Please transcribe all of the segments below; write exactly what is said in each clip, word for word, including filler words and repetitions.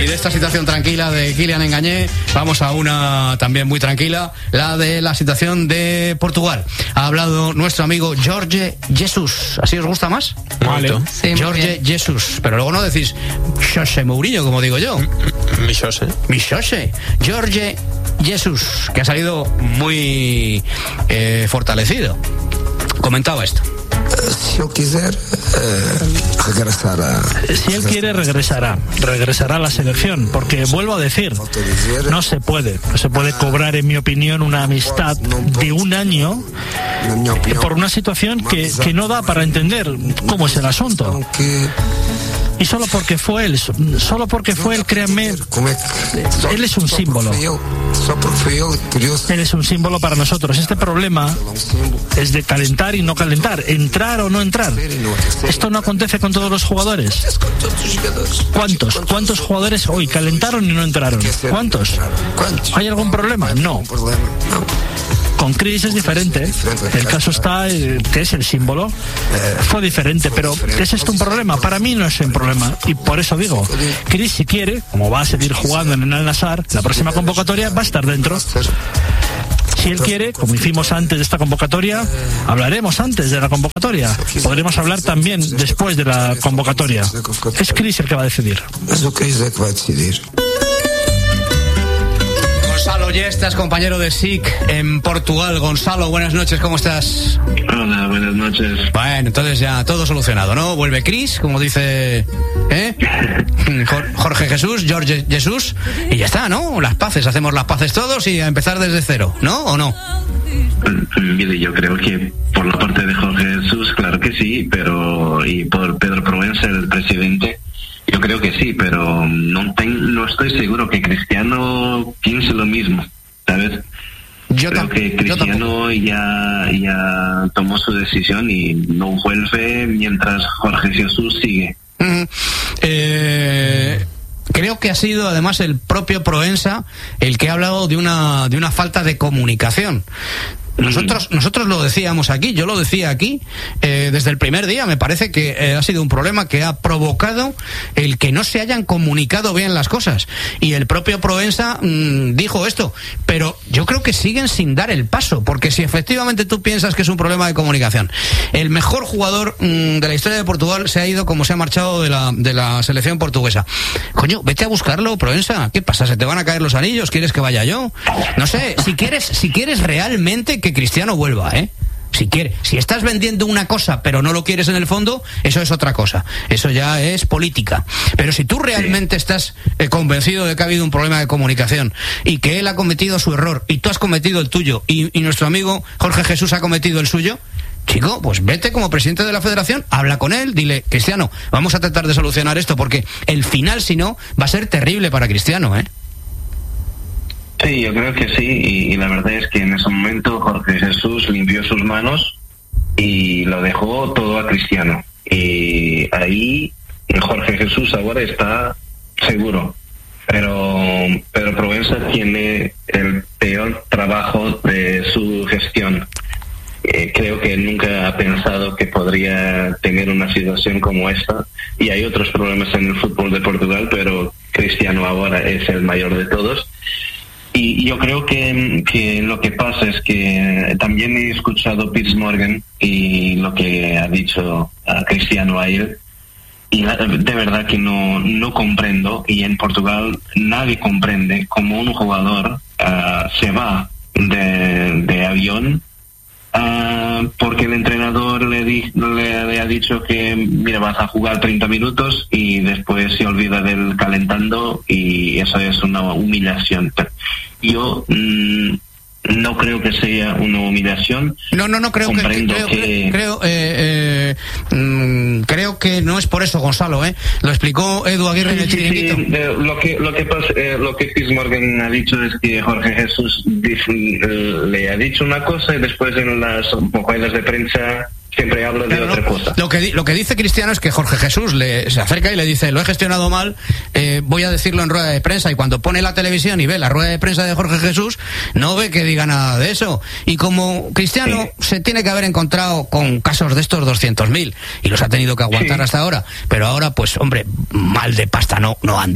de esta situación tranquila de Kylian Engañé, vamos a una también muy tranquila, la de la situación de Portugal. Ha hablado nuestro amigo Jorge Jesus. ¿Así os gusta más? Vale. Sí, Jorge Jesus. Pero luego no decís José Mourinho, como digo yo. Mi José. Mi José. Jorge Jesus, que ha salido muy eh, fortalecido. Comentaba esto. Si yo quiser, eh, regresar a... Si él quiere, regresará. Regresará a la selección, porque vuelvo a decir, no se puede. No se puede cobrar, en mi opinión, una amistad de un año por una situación que, que no da para entender cómo es el asunto. Y solo porque fue él, solo porque fue él, créanme, él es un símbolo. Él es un símbolo para nosotros. Este problema es de calentar y no calentar, entrar o no entrar. Esto no acontece con todos los jugadores. ¿Cuántos? ¿Cuántos jugadores hoy calentaron y no entraron? ¿Cuántos? ¿Hay algún problema? No. Con Chris es diferente. El caso está, eh, que es el símbolo. Fue diferente, pero ¿es esto un problema? Para mí no es un problema. Y por eso digo, Chris, si quiere, como va a seguir jugando en el Al-Nassr, la próxima convocatoria va a estar dentro. Si él quiere, como hicimos antes de esta convocatoria, hablaremos antes de la convocatoria. Podremos hablar también después de la convocatoria. Es Chris el que va a decidir. Gonzalo Yestas, compañero de S I C en Portugal. Gonzalo, buenas noches, ¿cómo estás? Hola, buenas noches. Bueno, entonces ya todo solucionado, ¿no? Vuelve Chris, como dice ¿eh? Jorge Jesús, Jorge Jesús, y ya está, ¿no? Las paces, hacemos las paces todos y a empezar desde cero, ¿no? ¿O no? Mire, yo creo que por la parte de Jorge Jesús, claro que sí, pero y por Pedro Proença, el presidente, yo creo que sí, pero no, ten, no estoy seguro que Cristiano piense lo mismo, ¿sabes? Yo creo que Cristiano ya, ya tomó su decisión y no vuelve mientras Jorge Jesús sigue. Uh-huh. Eh... Creo que ha sido además el propio Proença el que ha hablado de una de una falta de comunicación. Nosotros nosotros lo decíamos aquí, yo lo decía aquí eh, desde el primer día. Me parece que eh, ha sido un problema que ha provocado el que no se hayan comunicado bien las cosas, y el propio Proença mmm, dijo esto, pero yo creo que siguen sin dar el paso, porque si efectivamente tú piensas que es un problema de comunicación, el mejor jugador mmm, de la historia de Portugal se ha ido como se ha marchado de la de la selección portuguesa, coño, vete a buscarlo, Proença. ¿Qué pasa? ¿Se te van a caer los anillos? ¿Quieres que vaya yo? No sé, si quieres si quieres realmente que que Cristiano vuelva, ¿eh? Si quiere, si estás vendiendo una cosa pero no lo quieres en el fondo, eso es otra cosa. Eso ya es política. Pero si tú realmente estás eh, convencido de que ha habido un problema de comunicación y que él ha cometido su error y tú has cometido el tuyo y, y nuestro amigo Jorge Jesús ha cometido el suyo, chico, pues vete como presidente de la federación, habla con él, dile, Cristiano, vamos a tratar de solucionar esto, porque el final, si no, va a ser terrible para Cristiano, ¿eh? Sí, yo creo que sí, y, y la verdad es que en ese momento Jorge Jesús limpió sus manos y lo dejó todo a Cristiano. Y ahí Jorge Jesús ahora está seguro, pero pero Proença tiene el peor trabajo de su gestión. Eh, creo que nunca ha pensado que podría tener una situación como esta, y hay otros problemas en el fútbol de Portugal, pero Cristiano ahora es el mayor de todos. Y yo creo que, que lo que pasa es que también he escuchado Piers Morgan y lo que ha dicho a Cristiano a él, y de verdad que no, no comprendo, y en Portugal nadie comprende cómo un jugador uh, se va de, de avión uh, porque el entrenador le, di, le, le ha dicho que mira, vas a jugar treinta minutos y después se olvida del calentando, y eso es una humillación. Yo mmm, no creo que sea una humillación. No, no, no creo que, creo, que... creo, eh, eh, mm, creo que no es por eso, Gonzalo, ¿eh? Lo explicó Edu Aguirre sí, en el sí, chiringuito. Sí, eh, lo que lo que pasa, eh, lo que Piers Morgan ha dicho es que Jorge Jesús dice, eh, le ha dicho una cosa y después en las ruedas de prensa siempre habla de Pero otra no, cosa. Lo que, lo que dice Cristiano es que Jorge Jesús le, se acerca y le dice, lo he gestionado mal, eh, voy a decirlo en rueda de prensa, y cuando pone la televisión y ve la rueda de prensa de Jorge Jesús, no ve que diga nada de eso. Y como Cristiano sí. se tiene que haber encontrado con casos de estos doscientos mil, y los ha tenido que aguantar sí. hasta ahora, pero ahora, pues, hombre, mal de pasta no, no anda.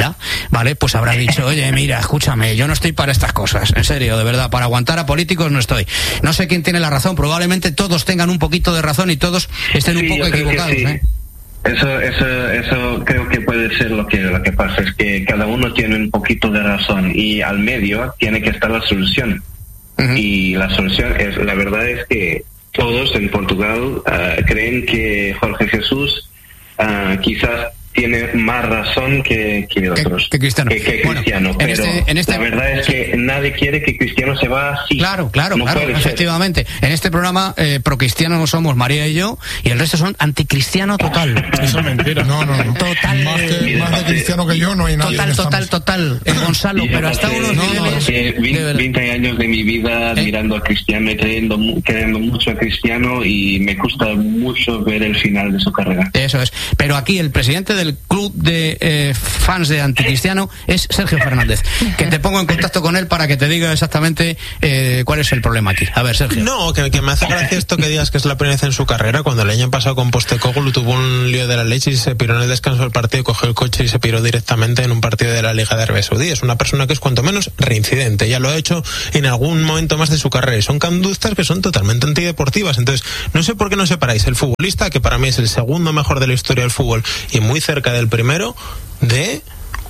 vale, pues habrá dicho, oye, mira, escúchame, yo no estoy para estas cosas, en serio, de verdad, para aguantar a políticos no estoy. No sé quién tiene la razón, probablemente todos tengan un poquito de razón y todos estén sí, un poco equivocados, sí. ¿eh? Eso, eso, eso creo que puede ser lo que, lo que pasa, es que cada uno tiene un poquito de razón y al medio tiene que estar la solución. Uh-huh. Y la solución es, la verdad es que todos en Portugal uh, creen que Jorge Jesús uh, quizás tiene más razón que, que otros. Que, que Cristiano. Que, que bueno, Cristiano. En pero este, en este... la verdad es que nadie quiere que Cristiano se va así. Claro, claro, no claro, efectivamente. Ser. En este programa eh, procristiano somos María y yo, y el resto son anticristiano total. Eso es mentira. No, no, no. Total. Más, que, más de cristiano que yo no hay nadie. Total, total, total. El Gonzalo, pero hasta unos no, niveles... No, veinte años de mi vida ¿Eh? mirando a Cristiano y creyendo, creyendo mucho a Cristiano, y me gusta mucho ver el final de su carrera. Eso es. Pero aquí el presidente del club de Eh, fans de anticristiano es Sergio Fernández, que te pongo en contacto con él para que te diga exactamente eh, cuál es el problema aquí. A ver, Sergio. No, que, que me hace gracia esto que digas que es la primera vez en su carrera. Cuando el año pasado con Postecoglou tuvo un lío de la leche y se piró en el descanso del partido, cogió el coche y se piró directamente en un partido de la Liga de Arabia Saudí. Es una persona que es cuanto menos reincidente, ya lo ha hecho en algún momento más de su carrera, y son conductas que son totalmente antideportivas. Entonces, no sé por qué no separáis el futbolista, que para mí es el segundo mejor de la historia del fútbol y muy cerca del primero, de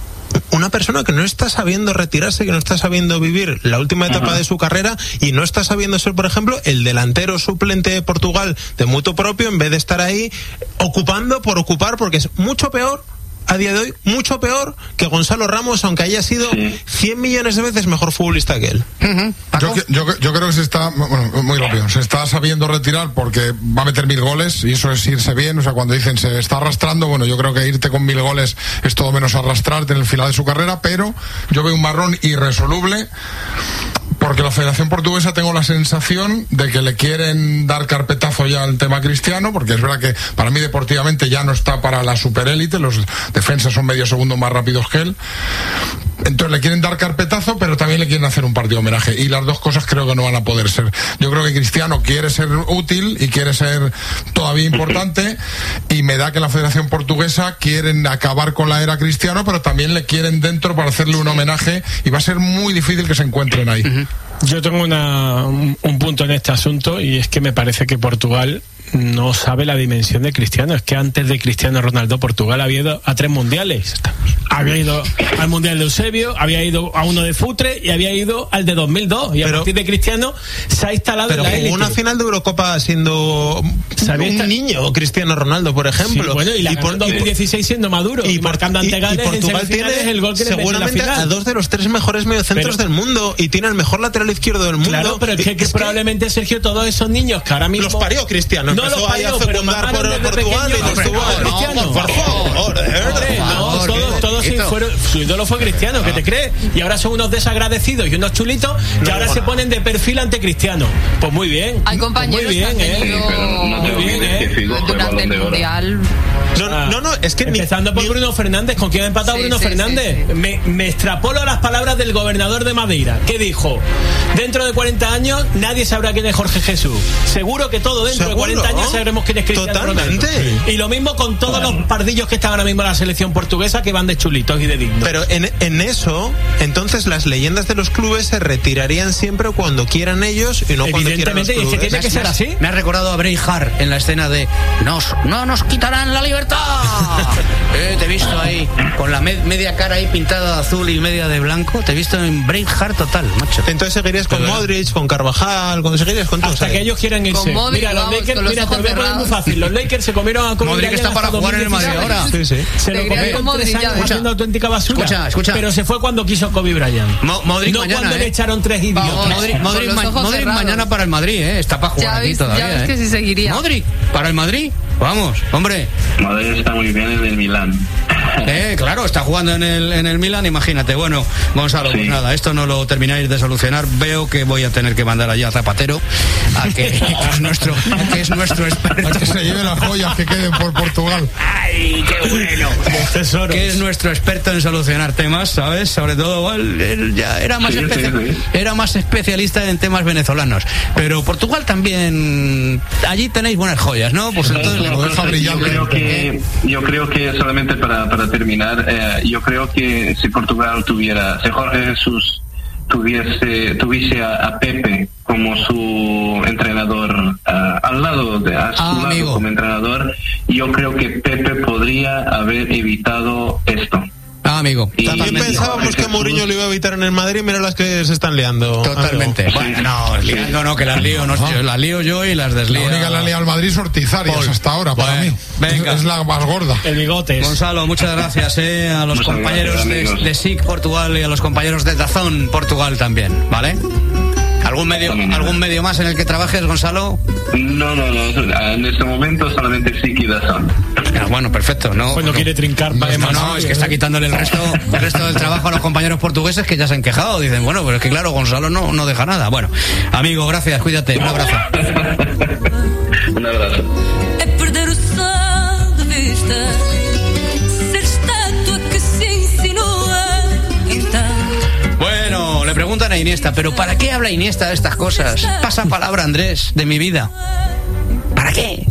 una persona que no está sabiendo retirarse, que no está sabiendo vivir la última etapa uh-huh. de su carrera, y no está sabiendo ser, por ejemplo, el delantero suplente de Portugal de mutuo propio, en vez de estar ahí ocupando por ocupar, porque es mucho peor a día de hoy, mucho peor que Gonzalo Ramos, aunque haya sido sí. cien millones de veces mejor futbolista que él. Uh-huh. Yo, yo, yo creo que se está, bueno, muy rápido, se está sabiendo retirar porque va a meter mil goles, y eso es irse bien. O sea, cuando dicen se está arrastrando, bueno, yo creo que irte con mil goles es todo menos arrastrarte en el final de su carrera, pero yo veo un marrón irresoluble, porque la Federación Portuguesa, tengo la sensación de que le quieren dar carpetazo ya al tema Cristiano, porque es verdad que para mí deportivamente ya no está para la superélite, los defensas son medio segundo más rápidos que él. Entonces le quieren dar carpetazo, pero también le quieren hacer un partido homenaje, y las dos cosas creo que no van a poder ser. Yo creo que Cristiano quiere ser útil y quiere ser todavía importante, y me da que la Federación Portuguesa quieren acabar con la era Cristiano, pero también le quieren dentro para hacerle un homenaje, y va a ser muy difícil que se encuentren ahí. Uh-huh. Yo tengo una, un, un punto en este asunto, y es que me parece que Portugal no sabe la dimensión de Cristiano. Es que antes de Cristiano Ronaldo, Portugal había ido a tres mundiales. Había ido al mundial de Eusebio, había ido a uno de Futre y había ido al de dos mil dos, y pero, a partir de Cristiano se ha instalado pero en la élite. Pero una final de Eurocopa siendo un esta... niño, Cristiano Ronaldo, por ejemplo. Sí, bueno, y la y por, en dos mil dieciséis siendo maduro y, y marcando ante Gales, y Portugal tiene el gol que seguramente le mete en la final. A dos de los tres mejores mediocentros pero, del mundo, y tiene el mejor lateral izquierdo del mundo. Claro, pero es que, que, es que probablemente, Sergio, todos esos niños que ahora mismo los parió Cristiano, no los parió, pero por Portugal y no, Cristiano. Por favor, no, todos, todos sí fueron, su ídolo fue Cristiano, ¿qué te crees? Y ahora son unos desagradecidos y unos chulitos que no, ahora no, se ponen de perfil ante Cristiano. Pues muy bien. Hay compañeros pues muy bien, que han tenido... ¿eh? Sí, pero no muy bien, ¿eh? Durante el mundial. No, no, no, es que empezando ni, por ni... Bruno Fernández. ¿Con quién ha empatado sí, Bruno sí, Fernández? Sí, sí. Me, me extrapolo las palabras del gobernador de Madeira, que dijo: dentro de cuarenta años nadie sabrá quién es Jorge Jesús. Seguro que todo dentro ¿Seguro? de cuarenta años sabremos quién es Cristiano Totalmente. Ronaldo. Y lo mismo con todos bueno. los pardillos que están ahora mismo en la selección portuguesa, que van de chulitos y de dignos. Pero en, en eso, entonces las leyendas de los clubes se retirarían siempre cuando quieran ellos y no cuando quieran los clubes. Es que tiene que ser así. Me ha recordado a Braveheart en la escena de nos, no nos quitarán la libertad. eh, te he visto ahí con la med- media cara ahí pintada de azul y media de blanco. Te he visto en Braveheart total, macho. Entonces seguirías con Pero, Modric, con Carvajal, con seguirías con todos. Hasta ahí. Que ellos quieran irse. Modric, mira, los vamos, Lakers, los mira, te voy a poner muy fácil. Los Lakers se comieron a Kobe Modric está para jugar en el Madrid ahora. Sí, sí. Se lo comieron tres años haciendo auténtica basura. Escucha, escucha. Pero se fue cuando quiso Kobe Bryant. Mo- Modric no mañana, cuando ¿eh? le echaron tres idiotas. Vamos, Modric, Modric, ma- Modric mañana para el Madrid, ¿eh? Está para jugar ya aquí ves, todavía. Ya ves ¿eh? que sí seguiría. Modric para el Madrid. Vamos, hombre. Madrid está muy bien en el Milán. Eh, claro, está jugando en el en el Milan, imagínate. Bueno, Gonzalo, sí. Pues nada, esto no lo termináis de solucionar. Veo que voy a tener que mandar allá a Zapatero a que, que es nuestro a que es nuestro experto. A que se lleve las joyas que queden por Portugal. Ay, qué bueno. Que es nuestro experto en solucionar temas, ¿sabes? Sobre todo, well, él ya era más sí, especia- sí, sí. era más especialista en temas venezolanos. Pero Portugal también, allí tenéis buenas joyas, ¿no? Pues entonces yo, creo que, yo creo que solamente para, para para terminar, eh, yo creo que si Portugal tuviera, si Jorge Jesús tuviese, tuviese a, a Pepe como su entrenador uh, al lado de a su ah, lado amigo. como entrenador, yo creo que Pepe podría haber evitado esto. Ah, amigo. Y pensábamos que Mourinho lo iba a evitar en el Madrid, mira las que se están liando. Totalmente. Amigo. Bueno, no, liando no, que las lío, no, yo, las lío yo y las deslío. La única que la lía al Madrid es Ortizarias Paul. hasta ahora, para Bueno, mí. venga. Es, es la más gorda. El bigotes. Gonzalo, muchas gracias eh, a los Muchas compañeros gracias, de, amigos. de S I C Portugal y a los compañeros de Dazón Portugal también, ¿vale? ¿Algún medio, algún medio más en el que trabajes, Gonzalo? No, no, no, en este momento solamente sí que son. Ah, bueno, perfecto. No, Pues no quiere trincar. No, No, no, es que está quitándole el resto, el resto del trabajo a los compañeros portugueses que ya se han quejado. Dicen, bueno, pero es que claro, Gonzalo no, no deja nada. Bueno, amigo, gracias, cuídate, un abrazo. Un abrazo. É perder o sol de vista, ser estátua que se insinúa. Então, Bueno, le preguntan a Iniesta, pero ¿para qué habla Iniesta de estas cosas? Pasa palabra, Andrés, de mi vida. ¿Para qué?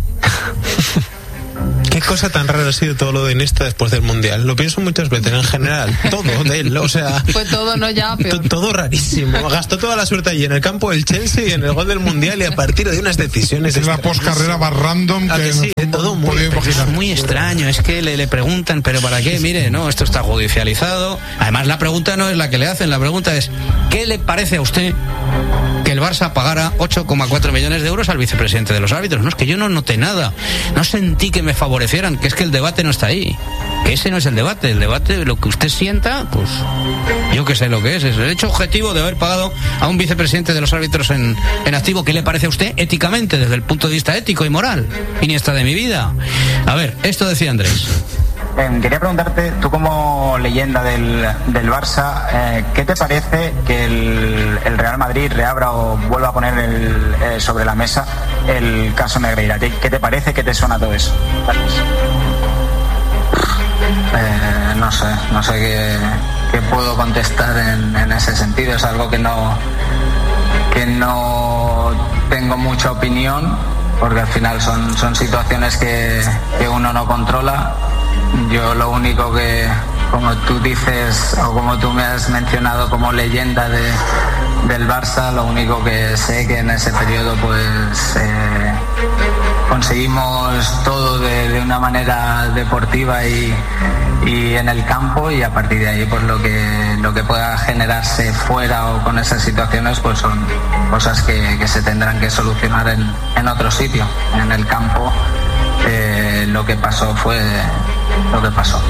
Qué cosa tan rara ha sido todo lo de Iniesta después del Mundial. Lo pienso muchas veces, en general. Todo de él, o sea... Fue todo, no ya, to- peor. Todo rarísimo. Gastó toda la suerte allí en el campo del Chelsea y en el gol del Mundial y a partir de unas decisiones... Es la poscarrera más random ¿A que, que sí? nos Todo muy- podido Es imaginar. muy extraño, es que le, le preguntan, pero ¿para qué? Mire, no, esto está judicializado. Además, la pregunta no es la que le hacen, la pregunta es, ¿qué le parece a usted que el Barça pagara ocho coma cuatro millones de euros al vicepresidente de los árbitros? No, es que yo no noté nada, no sentí que me favorecieran, que es que el debate no está ahí, que ese no es el debate, el debate, lo que usted sienta, pues yo que sé lo que es, es el hecho objetivo de haber pagado a un vicepresidente de los árbitros en, en activo. ¿Qué le parece a usted éticamente, desde el punto de vista ético y moral? Iniesta de mi vida. A ver, esto decía Andrés. Eh, quería preguntarte, tú como leyenda del, del Barça, eh, ¿qué te parece que el, el Real Madrid reabra o vuelva a poner el, eh, sobre la mesa el caso Negreira? ¿Qué, qué te parece? ¿Qué te suena todo eso? Gracias. Eh, no sé, no sé qué, qué puedo contestar en, en ese sentido. Es algo que no, que no tengo mucha opinión, porque al final son, son situaciones que, que uno no controla. Yo lo único que, como tú dices, o como tú me has mencionado como leyenda de, del Barça, lo único que sé que en ese periodo pues eh, conseguimos todo de, de una manera deportiva y, y en el campo, y a partir de ahí pues lo que lo que pueda generarse fuera o con esas situaciones pues son cosas que, que se tendrán que solucionar en, en otro sitio. En el campo eh, lo que pasó fue lo que pasó.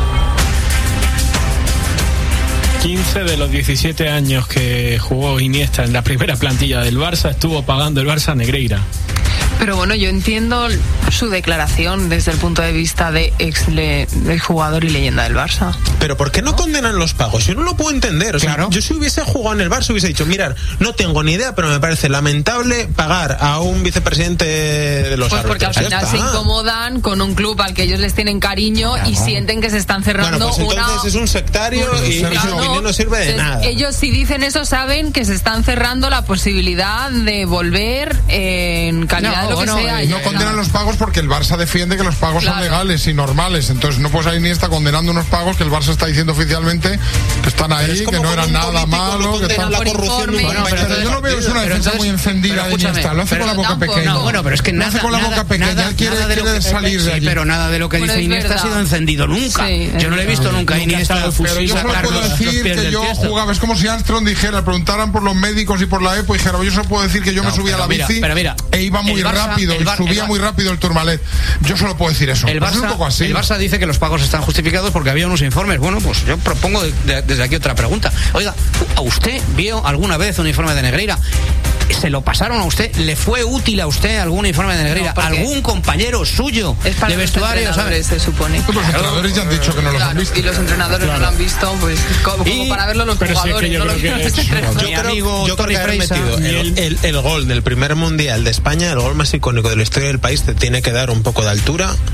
quince de los diecisiete años que jugó Iniesta en la primera plantilla del Barça estuvo pagando el Barça a Negreira. Pero bueno, yo entiendo su declaración desde el punto de vista de ex le, de jugador y leyenda del Barça. Pero ¿por qué no condenan los pagos? Yo no lo puedo entender. O sea, Claro. yo si hubiese jugado en el Barça hubiese dicho, mirar, no tengo ni idea, pero me parece lamentable pagar a un vicepresidente de los Pues porque al árbitros. Ya final se está. incomodan con un club al que ellos les tienen cariño y sienten que se están cerrando Bueno, pues entonces una... es un sectario y Sergio, su opinión no sirve de Entonces, nada. ellos si dicen eso saben que se están cerrando la posibilidad de volver en calidad No, de lo bueno, que sea. Y no condenan los pagos porque el Barça defiende que los pagos Claro. son legales y normales. Entonces no puedes ahí ni está condenando unos pagos que el Barça está diciendo oficialmente que están Pero es ahí, como que no cuando eran un nada político malo. lo Que condena están... la Por corrupción de un informe. Bueno, pero Pero yo lo veo, es una Pero defensa entonces- muy encendida pero de escúchame, Iniesta. Lo hace pero con la boca tampoco, pequeña. no. Bueno, pero es que Lo nada, hace con la nada- boca pequeña. nada- Él quiere, nada de lo quiere que- salir de sí, allí. pero nada de lo que Bueno, dice es Iniesta ha verdad. sido encendido nunca. Sí, es Yo no le he visto verdad. nunca a Nunca ha Iniesta estado Pero yo sacar solo puedo los- los decir pies que del yo tiesto. jugaba, es como si Armstrong dijera, preguntaran por los médicos y por la EPO y dijera, yo solo puedo decir que yo No, me subía a pero la mira, bici pero mira, e iba muy el Barça- rápido, el y Bar- subía el muy Bar- rápido el Tourmalet. Yo solo puedo decir eso. El Pues es un Barça, poco así. el Barça dice que los pagos están justificados porque había unos informes. Bueno, pues yo propongo de- de- desde aquí otra pregunta. Oiga, ¿a usted vio alguna vez un informe de Negreira? ¿Se lo pasaron a usted? ¿Le fue útil a usted algún informe de Negreira? No, porque ¿Algún compañero suyo Es para de los vestuario, entrenadores, sabe? se supone. Los entrenadores ya han dicho que no los han Claro, visto. y los entrenadores no lo han visto, pues co- como, Y- para verlo los pero sí, es que jugadores, yo no lo creo que vieron los es- entrenadores. Mi Yo creo, amigo yo creo Tony que haber Freisa metido y el, el- el- el gol del primer mundial de España, el gol más icónico de la historia del país, te tiene que dar un poco de altura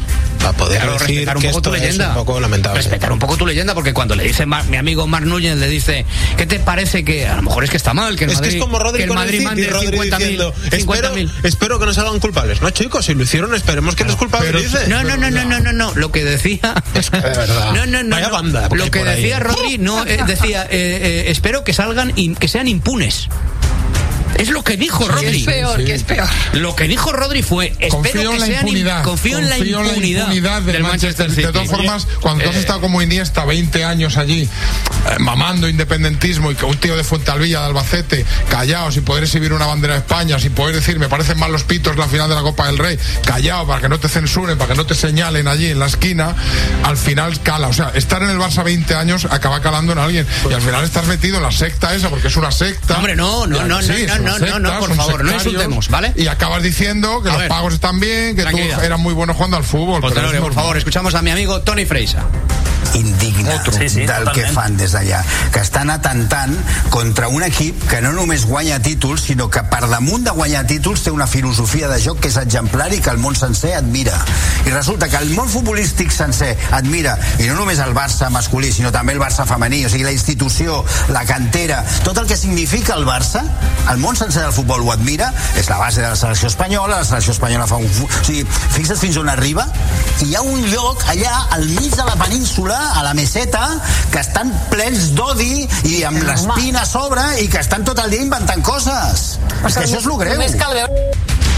para poder claro, decir respetar un que poco esto tu leyenda. es un poco lamentable. Respetar un poco tu leyenda, porque cuando le dice Mar, mi amigo Marc Núñez, le dice, ¿qué te parece que a lo mejor es que está mal, que el es Madrid, que es como Rodri que el con Madrid el mande City, Rodri cincuenta mil? diciendo, espero, espero que no salgan culpables. No, chicos, si lo hicieron, esperemos que los culpabilicen. No, no, no, no, no, no, no, lo que decía... Es que de verdad. No, no, no. Vaya no. banda. Lo que decía Rodri, no, eh, decía, eh, eh, espero que salgan y que sean impunes. Es lo que dijo Rodri. Que es peor, sí. que es peor. Lo que dijo Rodri fue, espero confío que en la sean impunidad. confío en la confío impunidad, en la impunidad del, del Manchester City. De todas formas, cuando tú has eh, estado como Iniesta veinte años allí, eh, mamando independentismo, y que un tío de Fuentealbilla, de Albacete, callado, sin poder exhibir una bandera de España, sin poder decir, me parecen mal los pitos la final de la Copa del Rey, callado, para que no te censuren, para que no te señalen allí en la esquina, al final cala. O sea, estar en el Barça veinte años acaba calando en alguien. Y al final estás metido en la secta esa, porque es una secta. Hombre, no, no, no, sí, no, no, no, no, por favor, no insultemos, ¿vale? Y acabas diciendo que A los ver, pagos están bien, que tranquilidad. tú eras muy bueno jugando al fútbol. Por, pero por normal. favor, escuchamos a mi amigo Toni Freisa. Indigna sí, sí, del totalment. que fan des d'allà, que estan atentant contra un equip que no només guanya títols, sinó que per damunt de guanyar títols té una filosofia de joc que és exemplar i que el món sencer admira. I resulta que el món futbolístic sencer admira, i no només el Barça masculí, sinó també el Barça femení, o sigui, la institució, la cantera, tot el que significa el Barça, el món sencer del futbol ho admira, és la base de la selecció espanyola, la selecció espanyola fa un... O sigui, fixa't fins on arriba, i hi ha un lloc allà al mig de la península, a la meseta, que estan plens d'odi i amb l'espina a sobre i que estan tot el dia inventant coses. O sea, això és lo greu. Només cal veure...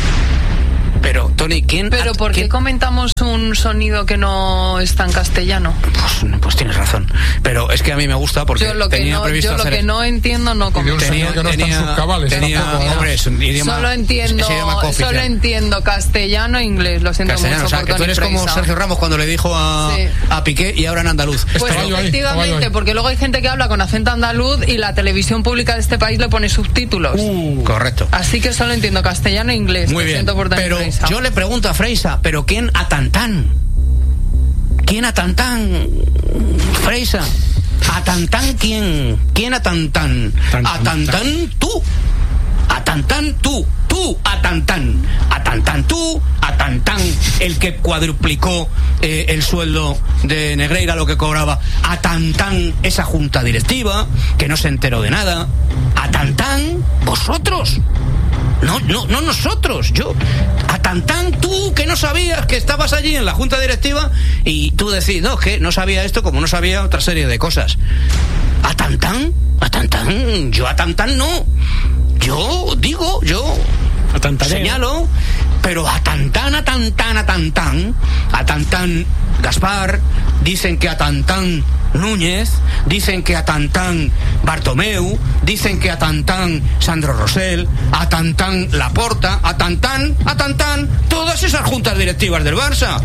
Pero, Toni, ¿quién...? Pero ¿por qué comentamos un sonido que no está en castellano? Pues, pues tienes razón. Pero es que a mí me gusta porque yo lo que tenía no, previsto yo lo hacer... que no entiendo no comento. Tenía, que no tenía, están sus cabales, tenía, tampoco, ¿no? hombre, es un idioma... Solo entiendo, es idioma cooficial. solo entiendo castellano e inglés, lo siento Castellano, mucho o sea, por que tú Toni eres como Freisa. Sergio Ramos cuando le dijo a, Sí. a Piqué y ahora en andaluz. Pues Estaba yo ahí, efectivamente, estaba yo ahí. porque luego hay gente que habla con acento andaluz y la televisión pública de este país le pone subtítulos. Uh, correcto. Así que solo entiendo castellano e inglés. Muy lo bien, siento por Toni pero Freisa. yo le pregunto a Freisa, ¿pero quién a Tantán? ¿Quién a Tantán? Freisa. ¿A Tantán quién? ¿Quién a Tantán? A Tantán tú. A Tantán tú. Tú a Tantán. A Tantán tú. A Tantán el que cuadruplicó eh, el sueldo de Negreira, lo que cobraba. A Tantán esa junta directiva que no se enteró de nada. A Tantán vosotros. No, no, no nosotros, yo. A Tantán, tú que no sabías que estabas allí en la junta directiva y tú decís, no, que no sabía esto como no sabía otra serie de cosas. A Tantán, a Tantán, yo a Tantán no. Yo digo, yo señalo, pero a Tantán, a Tantán, a Tantán, a Tantán Gaspar, dicen que a Tantán Núñez, dicen que a Tantán Bartomeu, dicen que a Tantán Sandro Rosell, a Tantán Laporta, a Tantán, a Tantán, todas esas juntas directivas del Barça.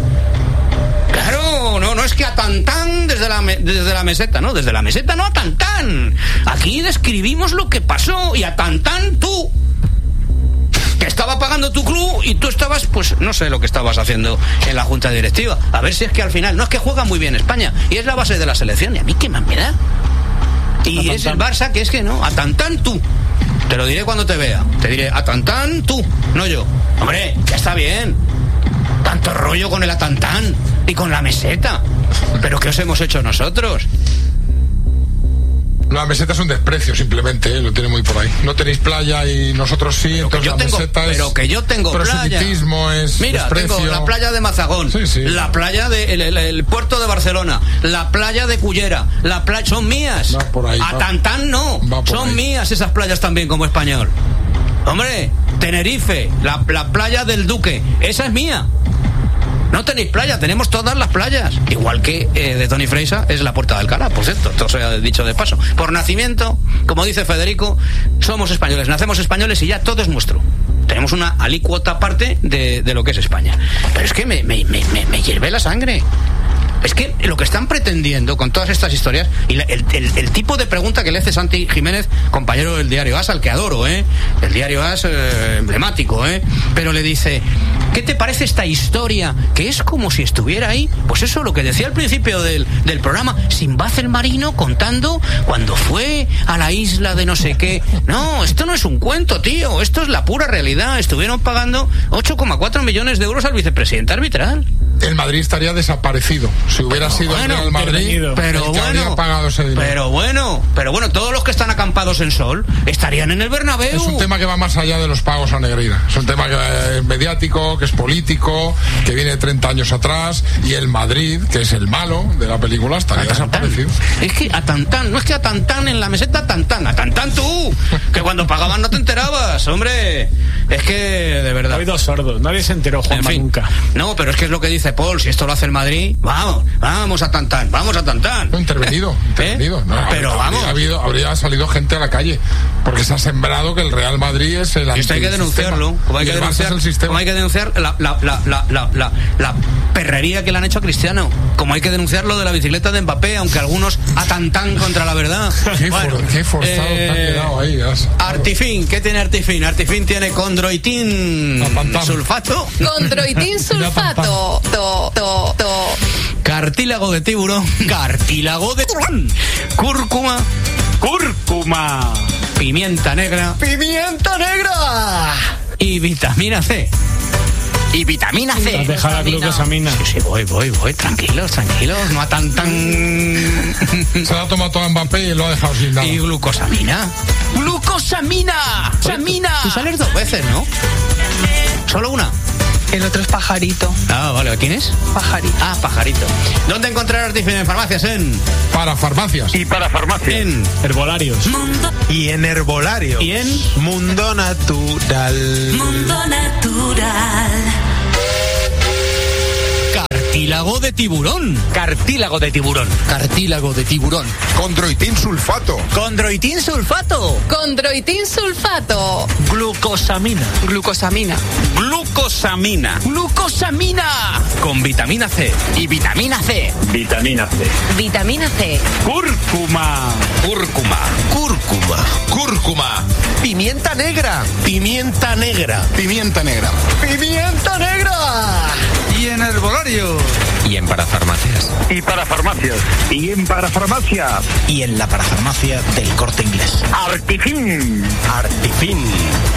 Claro, no, no es que a Tantán desde la, me, desde la meseta, no, desde la meseta no a Tantán. Aquí describimos lo que pasó y a Tantán tú. Que estaba pagando tu club y tú estabas, pues no sé lo que estabas haciendo en la junta directiva. A ver si es que al final, no es que juega muy bien España y es la base de la selección y a mí qué más me da. Y es el Barça que es que no, a Tantán tú. Te lo diré cuando te vea. Te diré, a Tantán tú, no yo. Hombre, ya está bien. Tanto rollo con el Atantán y con la meseta. ¿Pero qué os hemos hecho nosotros? La meseta es un desprecio, simplemente, ¿eh? Lo tiene muy por ahí. No tenéis playa y nosotros sí, pero entonces yo la tengo, meseta es... Pero que yo tengo playa. Es Mira, desprecio. tengo la playa de Mazagón, sí, sí. la playa del de, el, el puerto de Barcelona, la playa de Cullera, la playa... Son mías. Va por ahí, a va. Tantán no. Son ahí. mías esas playas también como español. Hombre, Tenerife, la, la playa del Duque, esa es mía. No tenéis playa, tenemos todas las playas. Igual que eh, de Toni Freisa es la Puerta de Alcalá, por cierto, todo se ha dicho de paso. Por nacimiento, como dice Federico, somos españoles, nacemos españoles y ya todo es nuestro. Tenemos una alícuota parte de, de lo que es España. Pero es que me, me, me, me hierve la sangre. Es que lo que están pretendiendo con todas estas historias y la, el, el, el tipo de pregunta que le hace Santi Jiménez, compañero del diario AS, al que adoro, ¿eh? El diario AS eh, emblemático, ¿eh? Pero le dice, ¿qué te parece esta historia? Que es como si estuviera ahí, pues eso, lo que decía al principio del, del programa, Sinbad el marino contando cuando fue a la isla de no sé qué. No, esto no es un cuento, tío, esto es la pura realidad. Estuvieron pagando ocho coma cuatro millones de euros al vicepresidente arbitral. el Madrid estaría desaparecido. Si hubiera pero sido bueno, el Real Madrid, pero el que bueno, habría pagado ese dinero. Pero bueno, pero bueno, todos los que están acampados en Sol estarían en el Bernabéu. Es un tema que va más allá de los pagos a Negreira. Es un tema que es mediático, que es político, que viene treinta años atrás, y el Madrid, que es el malo de la película, estaría desaparecido. Es que a Tantán, no es que a Tantán en la meseta, Tantán, a Tantán tú, que cuando pagaban no te enterabas, hombre. Es que, de verdad. Ha habido sordos, nadie se enteró, Juanma, en fin, nunca. No, pero es que es lo que dice Paul, si esto lo hace el Madrid, vamos, vamos a Tantán, vamos a Tantán. No, intervenido, intervenido. ¿Eh? No, pero habría, vamos. Habría, habido, habría salido gente a la calle, porque se ha sembrado que el Real Madrid es el Y esto hay que denunciarlo, como hay que denunciar, como hay que denunciar la, la, la, la, la, la, la perrería que le han hecho a Cristiano, como hay que denunciar lo de la bicicleta de Mbappé, aunque algunos a Tantán contra la verdad. Qué, bueno, for, qué forzado eh, te han quedado ahí. Has, Artifin, ¿qué tiene Artifin? Artifin tiene condroitín sulfato. Condroitín sulfato. To, to, to. Cartílago de tiburón. Cartílago de tiburón. Cúrcuma. Cúrcuma. Pimienta negra. ¡Pimienta negra! Y vitamina C. Y vitamina C. Has dejado la glucosamina. Sí, sí, voy, voy, voy. Tranquilos, tranquilos. No a tan, tan... Se la ha tomado todo Mbappé y lo ha dejado sin nada. ¿Y glucosamina? ¡Glucosamina! ¡Samina! Tú sales dos veces, ¿no? ¿Solo una? El otro es Pajarito. Ah, vale. ¿Quién es? Pajarito. Ah, Pajarito. ¿Dónde encontrar Artifin? En farmacias, en... Para farmacias. Y para farmacias. En... Herbolarios. Y en herbolario. ¿Y en? Mundo Natural. Mundo Natural. Cartílago de tiburón. Cartílago de tiburón. Cartílago de tiburón. Condroitín sulfato. Condroitín sulfato. Condroitín sulfato. Glucosamina. Glucosamina. Glucosamina. Glucosamina. Con vitamina C. Y vitamina C. Vitamina C. Vitamina C. Cúrcuma. Cúrcuma. Cúrcuma. Cúrcuma. Pimienta negra. Pimienta negra. Pimienta negra. Pimienta negra. Y en herbolario. Y en parafarmacias. Y para farmacias. Y en para farmacias. Y en la parafarmacia del Corte Inglés. Artifin. Artifin.